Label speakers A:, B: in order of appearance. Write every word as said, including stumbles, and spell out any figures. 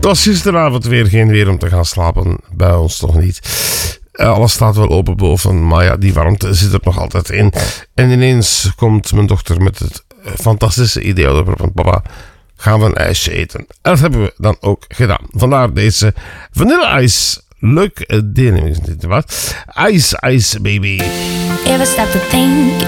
A: was gisteravond weer geen weer om te gaan slapen. Bij ons toch niet. Alles staat wel open boven, maar ja, die warmte zit er nog altijd in. En ineens komt mijn dochter met het fantastische idee over van papa, gaan we een ijsje eten. En dat hebben we dan ook gedaan. Vandaar deze vanille ice. Leuk deelneming is dit wat. Ice, ice baby.
B: Ever stop to think